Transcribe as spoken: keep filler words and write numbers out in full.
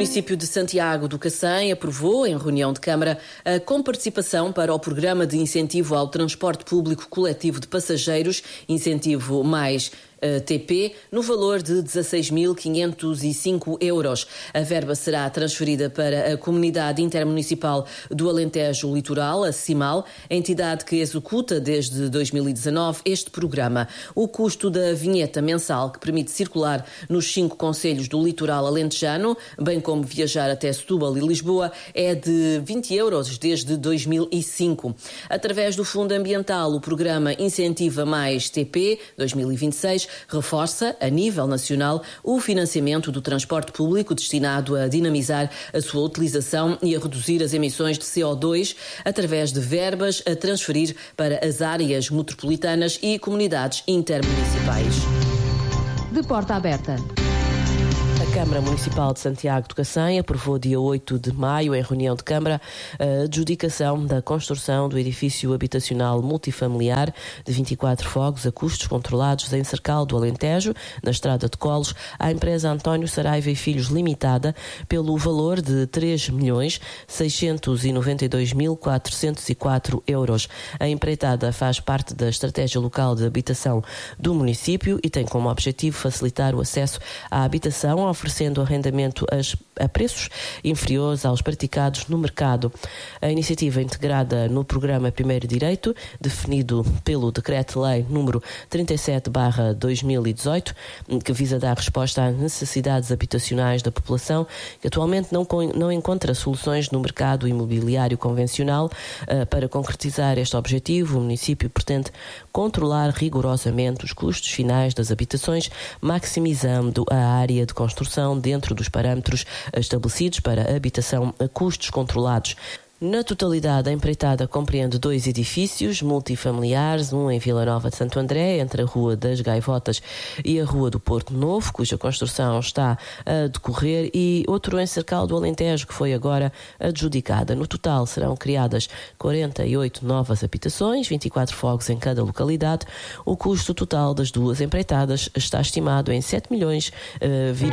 município de Santiago do Cacém aprovou, em reunião de Câmara, a comparticipação para o Programa de Incentivo ao Transporte Público Coletivo de Passageiros, Incentivo Mais T P, no valor de dezasseis mil quinhentos e cinco euros. A verba será transferida para a Comunidade Intermunicipal do Alentejo Litoral, a CIMAL, entidade que executa desde dois mil e dezanove este programa. O custo da vinheta mensal, que permite circular nos cinco concelhos do litoral alentejano, bem como viajar até Setúbal e Lisboa, é de vinte euros desde dois mil e cinco. Através do Fundo Ambiental, o programa Incentiva Mais T P dois mil e vinte e seis reforça, a nível nacional, o financiamento do transporte público destinado a dinamizar a sua utilização e a reduzir as emissões de C O dois através de verbas a transferir para as áreas metropolitanas e comunidades intermunicipais. De porta aberta. A Câmara Municipal de Santiago do Cacém aprovou dia oito de maio, em reunião de Câmara, a adjudicação da construção do edifício habitacional multifamiliar de vinte e quatro fogos a custos controlados em Cercal do Alentejo, na Estrada de Colos, à empresa António Saraiva e Filhos Limitada, pelo valor de três milhões seiscentos e noventa e dois mil quatrocentos e quatro euros. A empreitada faz parte da estratégia local de habitação do município e tem como objetivo facilitar o acesso à habitação, oferecendo arrendamento a preços inferiores aos praticados no mercado. A iniciativa integrada no programa Primeiro Direito, definido pelo Decreto-Lei número trinta e sete barra dois mil e dezoito, que visa dar resposta às necessidades habitacionais da população, que atualmente não, não encontra soluções no mercado imobiliário convencional. Para concretizar este objetivo, o município pretende controlar rigorosamente os custos finais das habitações, maximizando a área de construção dentro dos parâmetros estabelecidos para a habitação a custos controlados. Na totalidade, a empreitada compreende dois edifícios multifamiliares, um em Vila Nova de Santo André, entre a Rua das Gaivotas e a Rua do Porto Novo, cuja construção está a decorrer, e outro em Cercal do Alentejo, que foi agora adjudicada. No total, serão criadas quarenta e oito novas habitações, vinte e quatro fogos em cada localidade. O custo total das duas empreitadas está estimado em sete milhões